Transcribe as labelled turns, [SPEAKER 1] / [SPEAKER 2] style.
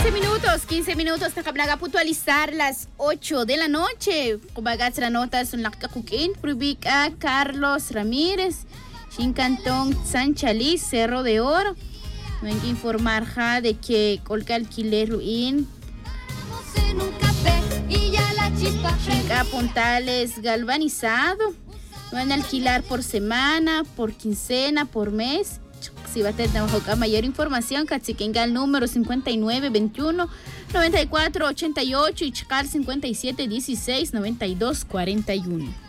[SPEAKER 1] 15 minutos, nakablaga puntualizar las 8 de la noche. Kubagat sa notas, nakakakukin, Prubika, Carlos Ramírez, Shincantón, San Chalís, Cerro de Oro. No hay que informar de que colca alquiler ruin. Shinca Puntales galvanizado. Van a alquilar por semana, por quincena, por mes. Si va a tener mayor información, Catsiquenga al número 5921-9488 y Chical 5716-9241.